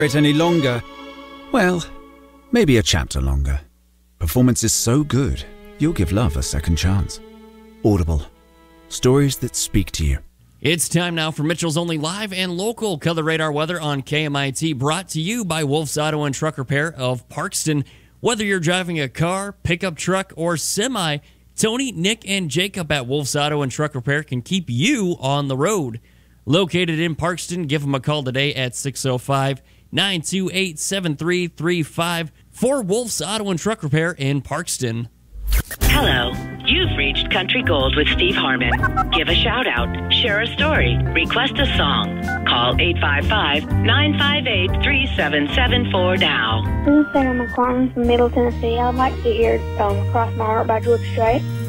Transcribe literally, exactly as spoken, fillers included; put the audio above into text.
it any longer. Well, maybe a chapter longer. Performance is so good, you'll give love a second chance. Audible. Stories that speak to you. It's time now for Mitchell's Only Live and Local Color Radar Weather on K M I T, brought to you by Wolf's Auto and Truck Repair of Parkston. Whether you're driving a car, pickup truck, or semi, Tony, Nick, and Jacob at Wolf's Auto and Truck Repair can keep you on the road. Located in Parkston, give them a call today at six oh five, nine two eight, seven three three five for Wolf's Auto and Truck Repair in Parkston. Hello. You've reached Country Gold with Steve Harmon. Give a shout out, share a story, request a song. Call eight five five, nine five eight, three seven seven four now. This is Sarah McClellan from Middle Tennessee. I'd like to hear um, Cross My Heart by George Strait.